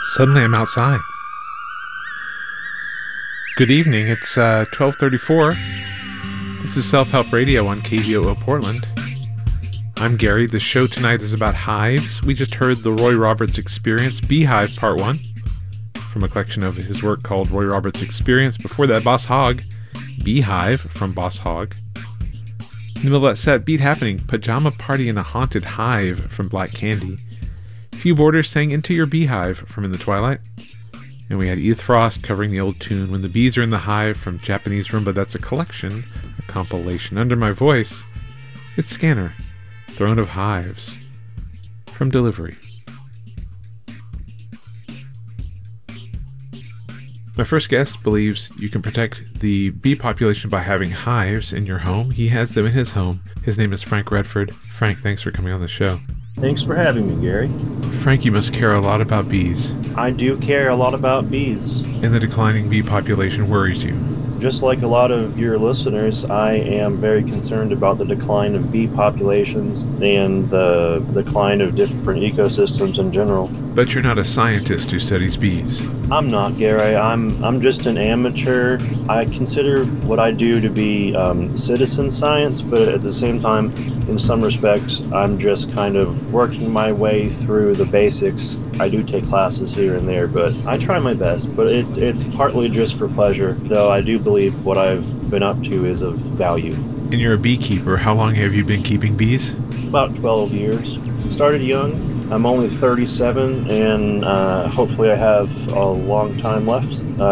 Suddenly I'm outside. Good evening, it's 12:34. This is Self-Help Radio on KVOO Portland. I'm Gary. The show tonight is about hives. We just heard the Roy Roberts Experience, Beehive Part 1, from a collection of his work called Roy Roberts Experience. Before that, Boss Hogg, Beehive from Boss Hogg. In the middle of that set, Beat Happening, Pajama Party in a Haunted Hive from Black Candy. Few Borders sang Into Your Beehive from In the Twilight. And we had Edith Frost covering the old tune When the Bees Are in the Hive from Japanese Rumba. That's a collection, a compilation. Under my voice, it's Scanner, Throne of Hives from Delivery. My first guest believes you can protect the bee population by having hives in your home. He has them in his home. His name is Frank Redford. Frank, thanks for coming on the show. Thanks for having me, Gary. Frank, you must care a lot about bees. I do care a lot about bees. And the declining bee population worries you. Just like a lot of your listeners, I am very concerned about the decline of bee populations and the decline of different ecosystems in general. But you're not a scientist who studies bees. I'm not, Gary. I'm just an amateur. I consider what I do to be citizen science, but at the same time, in some respects, I'm just kind of working my way through the basics. I do take classes here and there, but I try my best. But it's partly just for pleasure, though I do believe what I've been up to is of value. And you're a beekeeper. How long have you been keeping bees? About 12 years. Started young. I'm only 37, and hopefully I have a long time left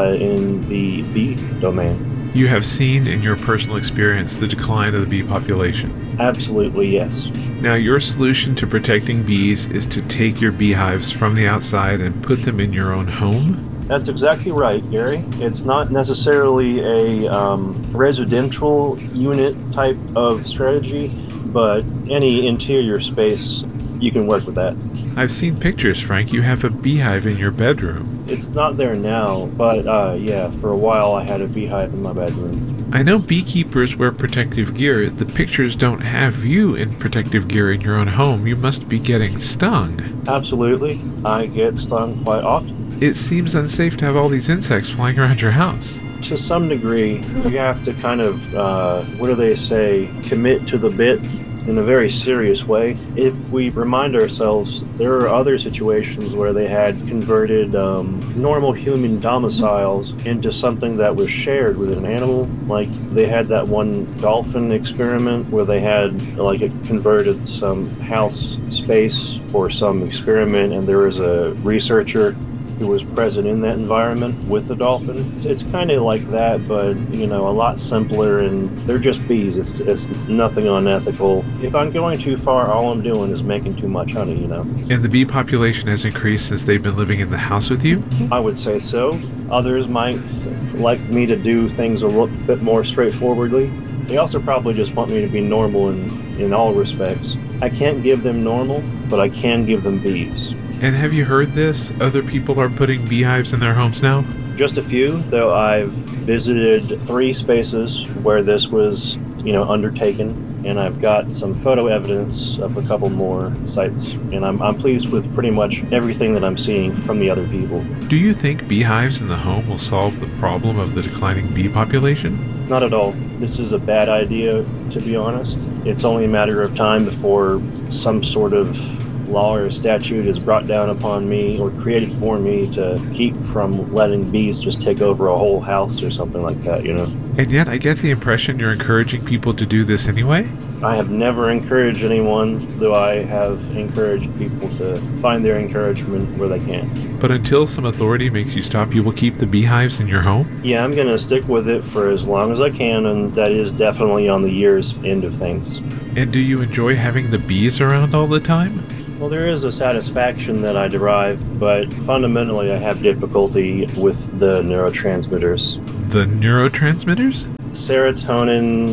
in the bee domain. You have seen in your personal experience the decline of the bee population. Absolutely, yes. Now, your solution to protecting bees is to take your beehives from the outside and put them in your own home? That's exactly right, Gary. It's not necessarily a residential unit type of strategy, but any interior space, you can work with that. I've seen pictures, Frank. You have a beehive in your bedroom. It's not there now, but yeah, for a while I had a beehive in my bedroom. I know beekeepers wear protective gear. The pictures don't have you in protective gear in your own home. You must be getting stung. Absolutely. I get stung quite often. It seems unsafe to have all these insects flying around your house. To some degree, you have to kind of, what do they say, commit to the bit in a very serious way. If we remind ourselves, there are other situations where they had converted normal human domiciles into something that was shared with an animal. Like they had that one dolphin experiment where they had like it converted some house space for some experiment, and there was a researcher who was present in that environment with the dolphin. It's kind of like that, but a lot simpler, and they're just bees. It's nothing unethical. If I'm going too far, all I'm doing is making too much honey, And the bee population has increased since they've been living in the house with you? I would say so. Others might like me to do things a little bit more straightforwardly. They also probably just want me to be normal in all respects. I can't give them normal, but I can give them bees. And have you heard this? Other people are putting beehives in their homes now? Just a few, though I've visited 3 spaces where this was, undertaken, and I've got some photo evidence of a couple more sites, and I'm pleased with pretty much everything that I'm seeing from the other people. Do you think beehives in the home will solve the problem of the declining bee population? Not at all. This is a bad idea, to be honest. It's only a matter of time before some sort of law or statute is brought down upon me or created for me to keep from letting bees just take over a whole house or something like that, And yet I get the impression you're encouraging people to do this anyway? I have never encouraged anyone, though I have encouraged people to find their encouragement where they can. But until some authority makes you stop, you will keep the beehives in your home? Yeah, I'm going to stick with it for as long as I can, and that is definitely on the year's end of things. And do you enjoy having the bees around all the time? Well, there is a satisfaction that I derive, but fundamentally I have difficulty with the neurotransmitters. The neurotransmitters? Serotonin,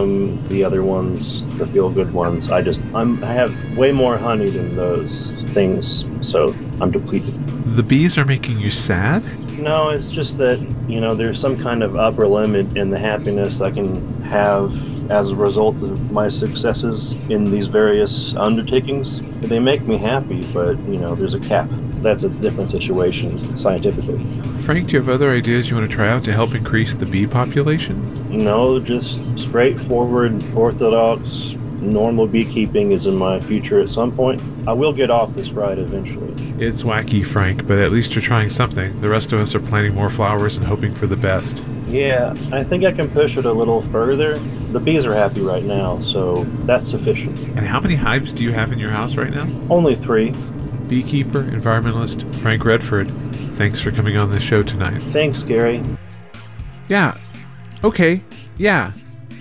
the other ones, the feel-good ones. I have way more honey than those things, so I'm depleted. The bees are making you sad? No, it's just that, there's some kind of upper limit in the happiness I can have as a result of my successes in these various undertakings. They make me happy, but, there's a cap. That's a different situation scientifically. Frank, do you have other ideas you want to try out to help increase the bee population? No, just straightforward, orthodox, normal beekeeping is in my future at some point. I will get off this ride eventually. It's wacky, Frank, but at least you're trying something. The rest of us are planting more flowers and hoping for the best. Yeah, I think I can push it a little further. The bees are happy right now, so that's sufficient. And how many hives do you have in your house right now? Only 3. Beekeeper, environmentalist Frank Redford, thanks for coming on the show tonight. Thanks, Gary. Yeah. Okay. Yeah.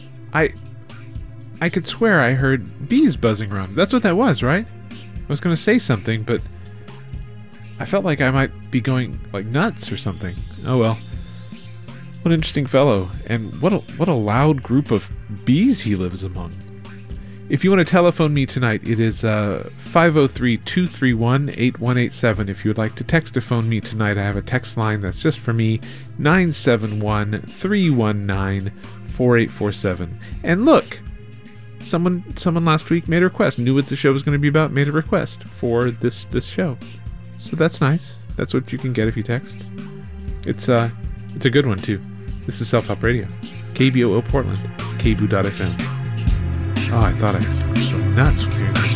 I could swear I heard bees buzzing around. That's what that was, right? I was going to say something, but I felt like I might be going nuts or something. Oh well. What an interesting fellow, and what a loud group of bees he lives among. If you want to telephone me tonight, it is 503-231-8187. If you would like to text or phone me tonight, I have a text line that's just for me, 971-319-4847. And look, someone last week made a request, knew what the show was going to be about, made a request for this show. So that's nice. That's what you can get if you text. It's a good one too. This is Self Help Radio, KBOO Portland, KBOO.FM. Oh, I thought I was going nuts with hearing that.